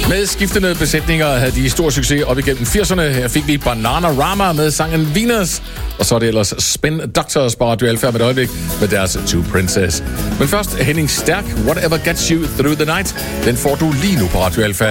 Med skiftende besætninger havde de stor succes op igennem 80'erne. Her fik vi Bananarama med sangen Venus. Og så er det ellers Spin Doctors på Radio Alpha med et øjeblik med deres Two Princess. Men først Henning Stærk, Whatever Gets You Through the Night. Den får du lige nu på Radio Alpha.